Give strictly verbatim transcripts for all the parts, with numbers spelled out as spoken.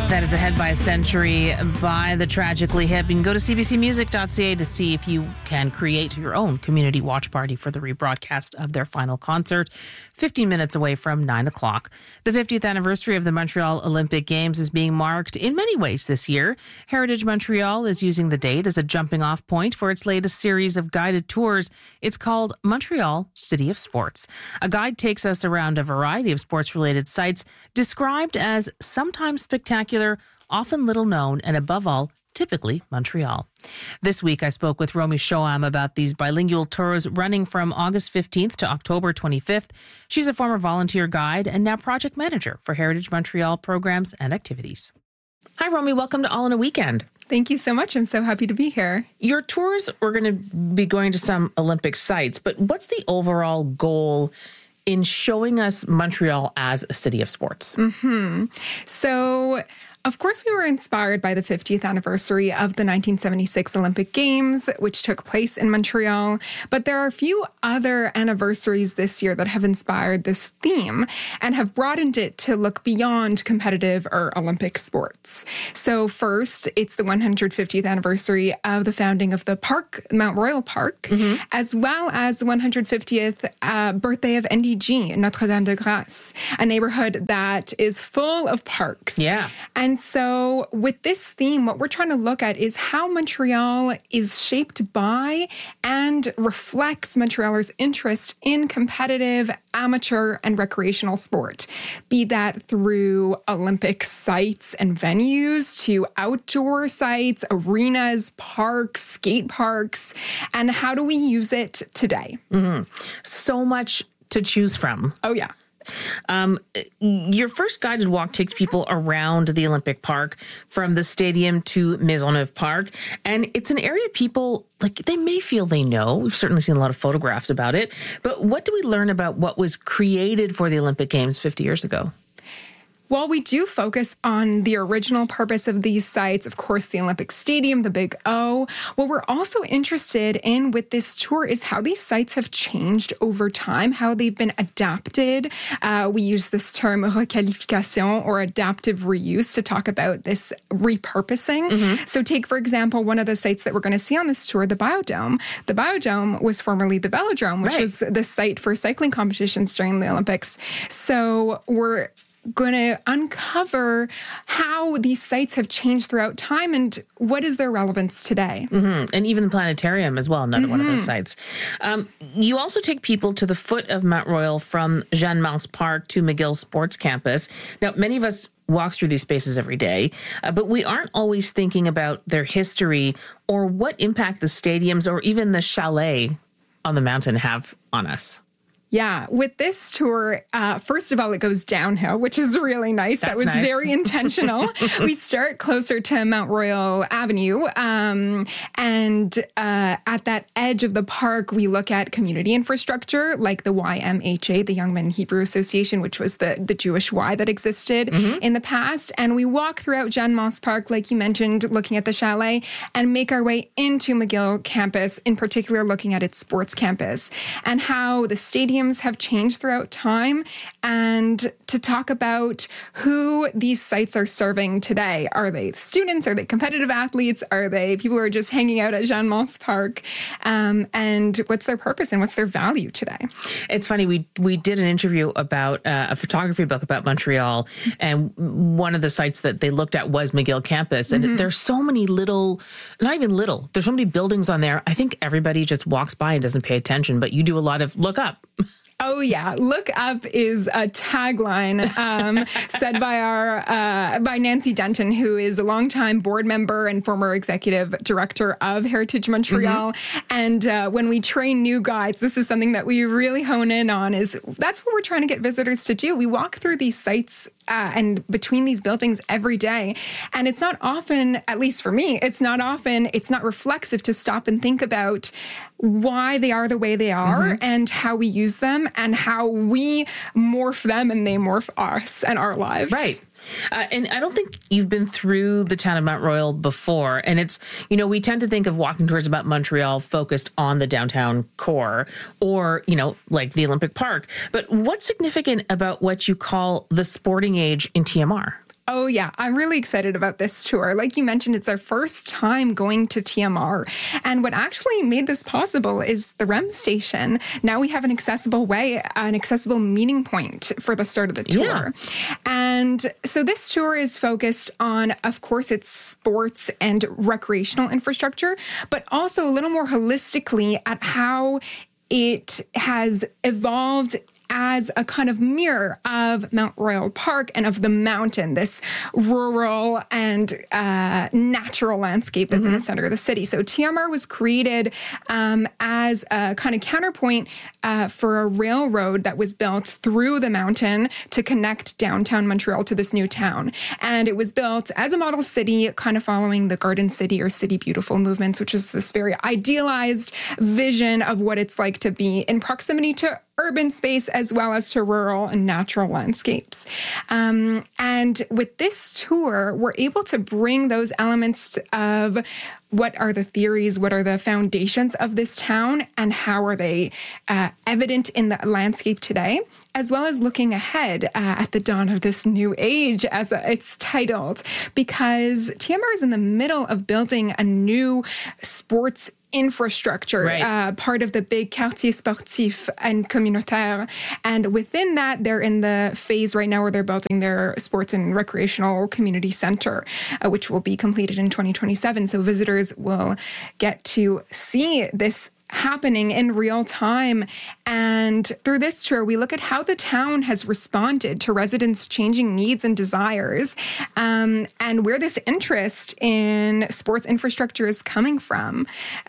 That is Ahead by a Century by the Tragically Hip. You can go to c b c music dot c a to see if you can create your own community watch party for the rebroadcast of their final concert, fifteen minutes away from nine o'clock. The fiftieth anniversary of the Montreal Olympic Games is being marked in many ways this year. Heritage Montreal is using the date as a jumping-off point for its latest series of guided tours. It's called Montreal City of Sports. A guide takes us around a variety of sports-related sites described as sometimes spectacular, often little known, and above all, typically Montreal. This week, I spoke with Romy Shoam about these bilingual tours running from August fifteenth to October twenty-fifth. She's a former volunteer guide and now project manager for Heritage Montreal programs and activities. Hi, Romy. Welcome to All in a Weekend. Thank you so much. I'm so happy to be here. Your tours are going to be going to some Olympic sites, but what's the overall goal in showing us Montreal as a city of sports? Mm-hmm. So, of course, we were inspired by the fiftieth anniversary of the nineteen seventy-six Olympic Games, which took place in Montreal. But there are a few other anniversaries this year that have inspired this theme and have broadened it to look beyond competitive or Olympic sports. So first, it's the one hundred fiftieth anniversary of the founding of the park, Mount Royal Park, mm-hmm. as well as the one hundred fiftieth uh, birthday of N D G, Notre-Dame-de-Grâce, a neighborhood that is full of parks. Yeah. And And so with this theme, what we're trying to look at is how Montreal is shaped by and reflects Montrealers' interest in competitive, amateur, and recreational sport, be that through Olympic sites and venues to outdoor sites, arenas, parks, skate parks, and how do we use it today? Mm-hmm. So much to choose from. Oh, yeah. Um, your first guided walk takes people around the Olympic Park from the stadium to Maisonneuve Park. And it's an area people, like, they may feel they know. We've certainly seen a lot of photographs about it. But what do we learn about what was created for the Olympic Games fifty years ago? While we do focus on the original purpose of these sites, of course, the Olympic Stadium, the Big O, what we're also interested in with this tour is how these sites have changed over time, how they've been adapted. Uh, we use this term requalification or adaptive reuse to talk about this repurposing. Mm-hmm. So take, for example, one of the sites that we're going to see on this tour, the Biodome. The Biodome was formerly the Velodrome, which right. was the site for cycling competitions during the Olympics. So we're going to uncover how these sites have changed throughout time and what is their relevance today. Mm-hmm. And even the planetarium as well, another mm-hmm. one of those sites. Um, you also take people to the foot of Mount Royal from Jeanne Mance Park to McGill Sports Campus. Now, many of us walk through these spaces every day, uh, but we aren't always thinking about their history or what impact the stadiums or even the chalet on the mountain have on us. Yeah, with this tour, uh, first of all, it goes downhill, which is really nice. That's that was nice. very intentional. We start closer to Mount Royal Avenue. Um, and uh, at that edge of the park, we look at community infrastructure like the Y M H A, the Young Men Hebrew Association, which was the, the Jewish Y that existed mm-hmm. in the past. And we walk throughout Jeanne Mance Park, like you mentioned, looking at the chalet, and make our way into McGill campus, in particular looking at its sports campus and how the stadium have changed throughout time, and to talk about who these sites are serving today. Are they students? Are they competitive athletes? Are they people who are just hanging out at Jeanne Mance Park? Um, and what's their purpose and what's their value today? It's funny. We we did an interview about uh, a photography book about Montreal, and one of the sites that they looked at was McGill campus. And mm-hmm. there's so many little, not even little, there's so many buildings on there. I think everybody just walks by and doesn't pay attention, but you do a lot of look up. Oh, yeah. Look up is a tagline um, said by our uh, by Nancy Denton, who is a longtime board member and former executive director of Heritage Montreal. Mm-hmm. And uh, when we train new guides, this is something that we really hone in on, is that's what we're trying to get visitors to do. We walk through these sites uh, and between these buildings every day. And it's not often, at least for me, it's not often, it's not reflexive to stop and think about why they are the way they are mm-hmm. and how we use them and how we morph them and they morph us and our lives. Right. Uh, and I don't think you've been through the town of Mount Royal before. And it's, you know, we tend to think of walking tours about Montreal focused on the downtown core or, you know, like the Olympic Park. But what's significant about what you call the sporting age in T M R? Oh, Oh, yeah. I'm really excited about this tour. Like you mentioned, it's our first time going to T M R. And what actually made this possible is the R E M station. Now we have an accessible way, an accessible meeting point for the start of the tour. Yeah. And so this tour is focused on, of course, its sports and recreational infrastructure, but also a little more holistically at how it has evolved as a kind of mirror of Mount Royal Park and of the mountain, this rural and uh, natural landscape that's mm-hmm. in the center of the city. So T M R was created um, as a kind of counterpoint uh, for a railroad that was built through the mountain to connect downtown Montreal to this new town. And it was built as a model city, kind of following the Garden City or City Beautiful movements, which is this very idealized vision of what it's like to be in proximity to urban space as well as to rural and natural landscapes. Um, and with this tour, we're able to bring those elements of what are the theories, what are the foundations of this town, and how are they uh, evident in the landscape today, as well as looking ahead uh, at the dawn of this new age, as it's titled, because T M R is in the middle of building a new sports infrastructure, right. uh, part of the big quartier sportif and communautaire. And within that, they're in the phase right now where they're building their sports and recreational community center, uh, which will be completed in twenty twenty-seven. So visitors will get to see this happening in real time. And through this tour, we look at how the town has responded to residents' changing needs and desires, um, and where this interest in sports infrastructure is coming from.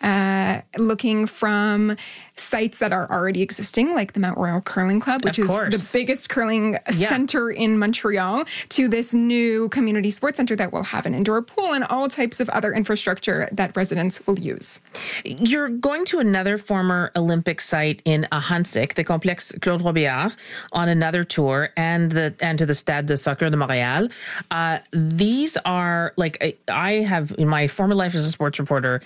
Uh, looking from sites that are already existing, like the Mount Royal Curling Club, which is the biggest curling yeah. center in Montreal, to this new community sports center that will have an indoor pool and all types of other infrastructure that residents will use. You're going to another former Olympic site in Ahuntsic, the Complexe Claude Robillard, on another tour, and the and to the Stade de Soccer de Montréal. Uh, these are, like, I, I have, in my former life as a sports reporter,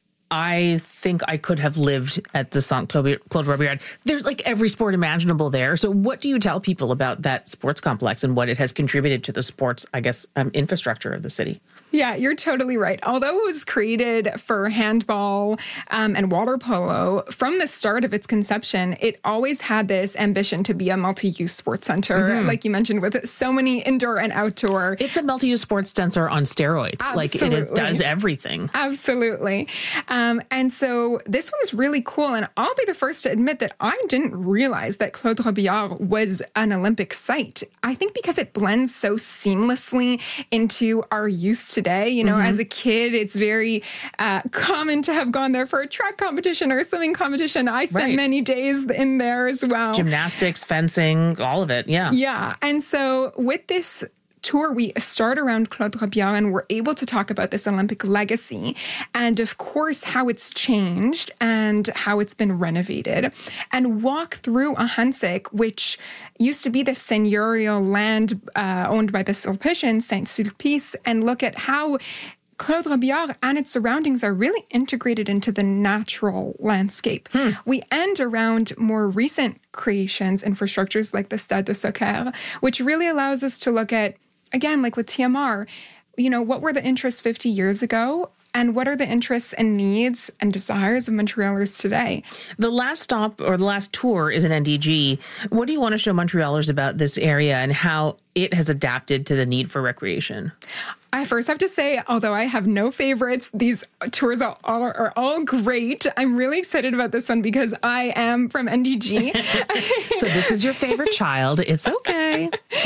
I think I could have lived at the Saint Claude Robillard. There's like every sport imaginable there. So what do you tell people about that sports complex and what it has contributed to the sports, I guess, um, infrastructure of the city? Yeah, you're totally right. Although it was created for handball um, and water polo, from the start of its conception, it always had this ambition to be a multi-use sports center, mm-hmm. like you mentioned, with so many indoor and outdoor. It's a multi-use sports center on steroids. Absolutely. Like it is, does everything. Absolutely. Um, and so this one's really cool. And I'll be the first to admit that I didn't realize that Claude Robillard was an Olympic site. I think because it blends so seamlessly into our use today. Today, you know, mm-hmm. as a kid, it's very uh, common to have gone there for a track competition or a swimming competition. I spent right. many days in there as well. Gymnastics, fencing, all of it. Yeah. Yeah. And so with this tour, we start around Claude Robillard and we're able to talk about this Olympic legacy and, of course, how it's changed and how it's been renovated, and walk through Ahuntsic, which used to be the seigneurial land uh, owned by the Sulpicians, Saint-Sulpice, and look at how Claude Robillard and its surroundings are really integrated into the natural landscape. Hmm. We end around more recent creations, infrastructures like the Stade de Soccer, which really allows us to look at, again, like with T M R, you know, what were the interests fifty years ago? And what are the interests and needs and desires of Montrealers today? The last stop or the last tour is in N D G. What do you want to show Montrealers about this area and how it has adapted to the need for recreation? I first have to say, although I have no favorites, these tours are all, are all great. I'm really excited about this one because I am from N D G. So this is your favorite child. It's okay.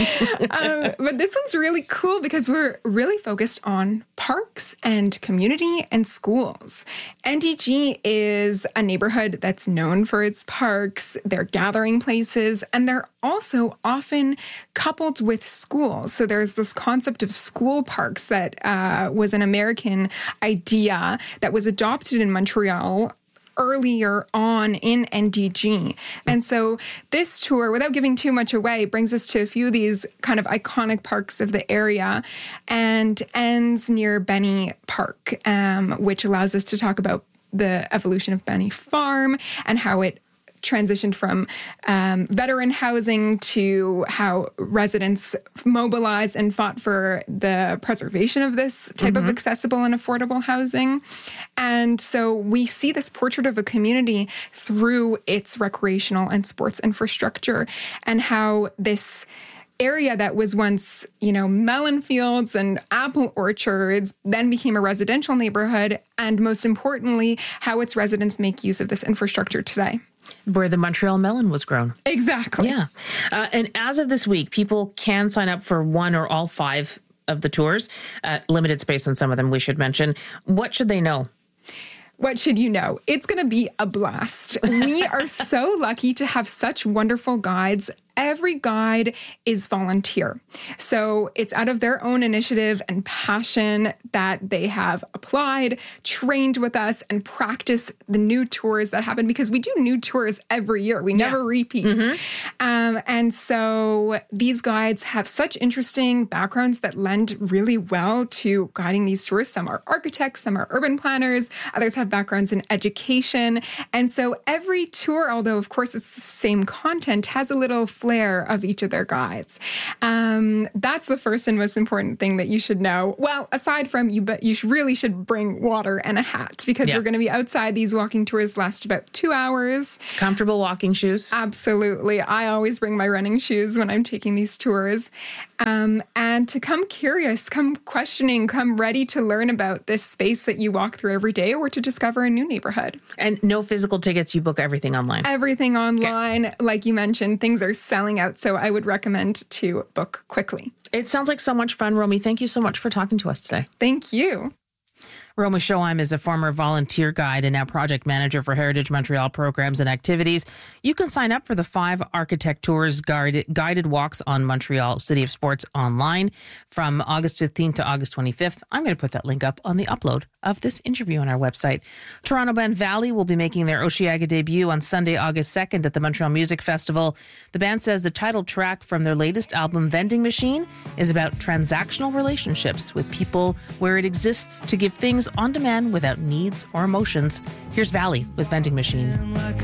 um, but this one's really cool because we're really focused on parks and community and schools. N D G is a neighborhood that's known for its parks, their gathering places, and they're also often coupled with schools. So there's this concept of school parks that uh, was an American idea that was adopted in Montreal earlier on in N D G. And so this tour, without giving too much away, brings us to a few of these kind of iconic parks of the area and ends near Benny Park, um, which allows us to talk about the evolution of Benny Farm and how it transitioned from um, veteran housing to how residents mobilized and fought for the preservation of this type mm-hmm. of accessible and affordable housing. And so we see this portrait of a community through its recreational and sports infrastructure, and how this area that was once, you know, melon fields and apple orchards then became a residential neighborhood, and most importantly, how its residents make use of this infrastructure today. Where the Montreal melon was grown. Exactly. Yeah. Uh, and as of this week, people can sign up for one or all five of the tours. Uh, limited space on some of them, we should mention. What should they know? What should you know? It's going to be a blast. We are so lucky to have such wonderful guides. Every guide is volunteer. So it's out of their own initiative and passion that they have applied, trained with us, and practice the new tours that happen, because we do new tours every year. We never yeah. repeat. Mm-hmm. Um, and so these guides have such interesting backgrounds that lend really well to guiding these tours. Some are architects, some are urban planners, others have backgrounds in education. And so every tour, although of course it's the same content, has a little flair of each of their guides. Um, that's the first and most important thing that you should know. Well, aside from you, but you should, really should bring water and a hat, because yeah. we're going to be outside. These walking tours last about two hours. Comfortable walking shoes? Absolutely. I always bring my running shoes when I'm taking these tours. Um, and to come curious, come questioning, come ready to learn about this space that you walk through every day, or to discover a new neighborhood. And no physical tickets, you book everything online? Everything online. Okay. Like you mentioned, things are selling out, so I would recommend to book quickly. It sounds like so much fun, Romy. Thank you so much for talking to us today. Thank you. Romy Schoeheim is a former volunteer guide and now project manager for Heritage Montreal programs and activities. You can sign up for the five Architect Tours guided, guided walks on Montreal City of Sports online from August fifteenth to August twenty-fifth. I'm going to put that link up on the upload of this interview on our website. Toronto band Valley will be making their Osheaga debut on Sunday, August second at the Montreal Music Festival. The band says the title track from their latest album, Vending Machine, is about transactional relationships with people where it exists to give things on demand without needs or emotions. Here's Valley with Vending Machine.